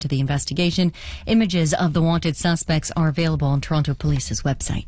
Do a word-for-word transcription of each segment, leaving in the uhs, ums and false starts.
to the investigation. Images of the wanted suspects are available on Toronto Police's website.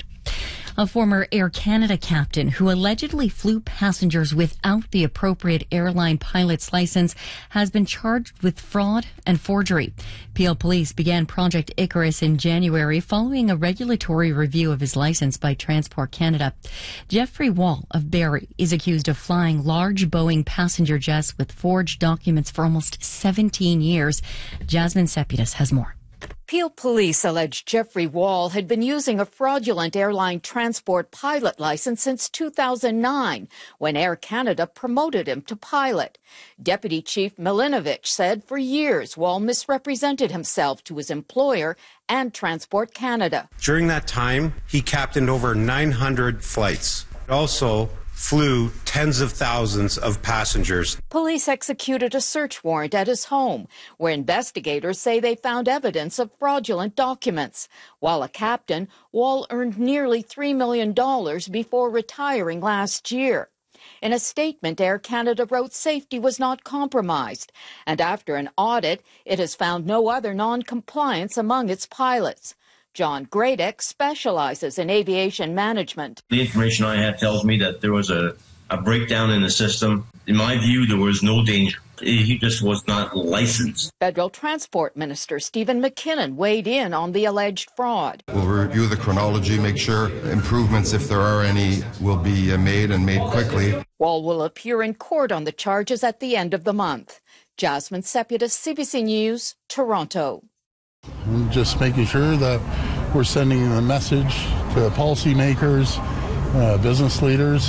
A former Air Canada captain who allegedly flew passengers without the appropriate airline pilot's license has been charged with fraud and forgery. Peel Police began Project Icarus in January following a regulatory review of his license by Transport Canada. Jeffrey Wall of Barrie is accused of flying large Boeing passenger jets with forged documents for almost seventeen years. Jasmine Sepidas has more. Peel Police allege Jeffrey Wall had been using a fraudulent airline transport pilot license since two thousand nine, when Air Canada promoted him to pilot. Deputy Chief Milinovich said for years Wall misrepresented himself to his employer and Transport Canada. During that time, he captained over nine hundred flights. Also flew tens of thousands of passengers. Police executed a search warrant at his home, where investigators say they found evidence of fraudulent documents. While a captain, Wall earned nearly three million dollars before retiring last year. In a statement, Air Canada wrote safety was not compromised, and after an audit, it has found no other non-compliance among its pilots. John Gradek specializes in aviation management. The information I have tells me that there was a, a breakdown in the system. In my view, there was no danger. He just was not licensed. Federal Transport Minister Stephen McKinnon weighed in on the alleged fraud. We'll review the chronology, make sure improvements, if there are any, will be made and made quickly. Wall will appear in court on the charges at the end of the month. Jasmine Sepidas, C B C News, Toronto. I'm just making sure that we're sending a message to policymakers, uh, business leaders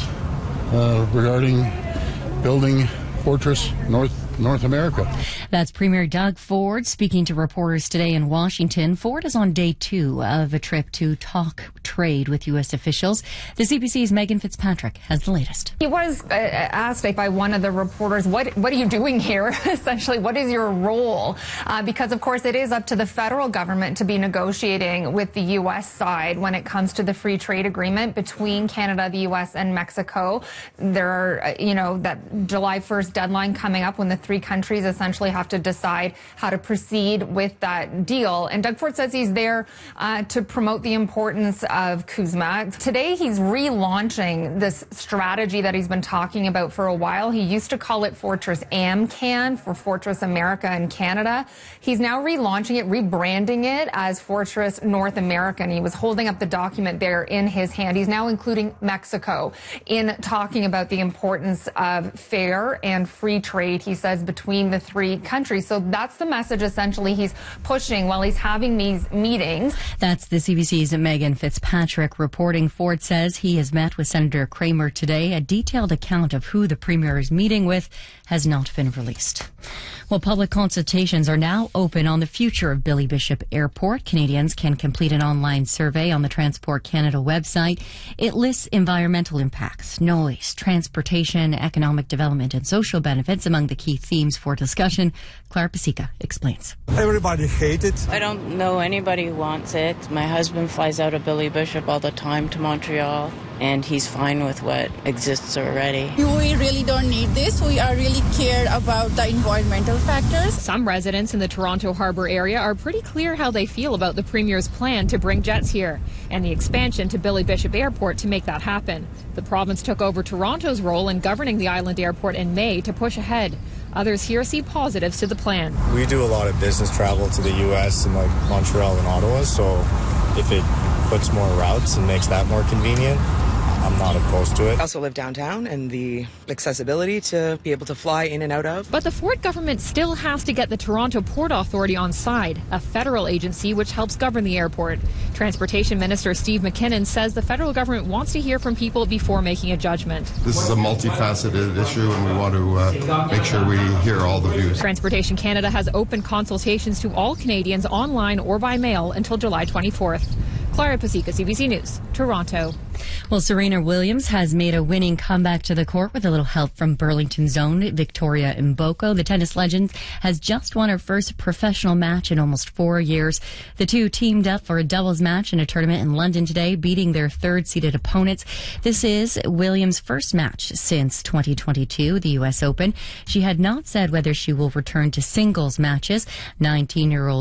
uh, regarding building Fortress North North America. That's Premier Doug Ford speaking to reporters today in Washington. Ford is on day two of a trip to talk trade with U S officials. The C B C's Megan Fitzpatrick has the latest. He was uh, asked by one of the reporters, what what are you doing here? Essentially, what is your role? Uh, because, of course, it is up to the federal government to be negotiating with the U S side when it comes to the free trade agreement between Canada, the U S, and Mexico. There are, uh, you know, that July first deadline coming up when the three countries essentially have to decide how to proceed with that deal. And Doug Ford says he's there uh, to promote the importance of CUSMA. Today, he's relaunching this strategy that he's been talking about for a while. He used to call it Fortress AmCan for Fortress America and Canada. He's now relaunching it, rebranding it as Fortress North America. And he was holding up the document there in his hand. He's now including Mexico in talking about the importance of fair and free trade, he says, between the three countries. So that's the message essentially he's pushing while he's having these meetings. That's the C B C's Megan Fitzpatrick reporting. Ford says he has met with Senator Kramer today. A detailed account of who the Premier is meeting with has not been released. Well, public consultations are now open on the future of Billy Bishop Airport. Canadians can complete an online survey on the Transport Canada website. It lists environmental impacts, noise, transportation, economic development, and social benefits among the key themes for discussion. Clara Pasica explains. Everybody hates it. I don't know anybody who wants it. My husband flies out of Billy Bishop all the time to Montreal, and he's fine with what exists already. We really don't need this. We are really care about the environmental factors. Some residents in the Toronto Harbour area are pretty clear how they feel about the Premier's plan to bring jets here and the expansion to Billy Bishop Airport to make that happen. The province took over Toronto's role in governing the island airport in May to push ahead. Others here see positives to the plan. We do a lot of business travel to the U S and like Montreal and Ottawa, so if it puts more routes and makes that more convenient, I'm not opposed to it. I also live downtown, and the accessibility to be able to fly in and out of. But the Ford government still has to get the Toronto Port Authority on side, a federal agency which helps govern the airport. Transportation Minister Steve McKinnon says the federal government wants to hear from people before making a judgment. This is a multifaceted issue, and we want to uh, make sure we hear all the views. Transportation Canada has opened consultations to all Canadians online or by mail until July twenty-fourth. Clara Pasica, C B C News, Toronto. Well, Serena Williams has made a winning comeback to the court with a little help from Burlington's own Victoria Mboko. The tennis legend has just won her first professional match in almost four years. The two teamed up for a doubles match in a tournament in London today, beating their third-seeded opponents. This is Williams' first match since twenty twenty-two, the U S Open. She had not said whether she will return to singles matches. nineteen-year-old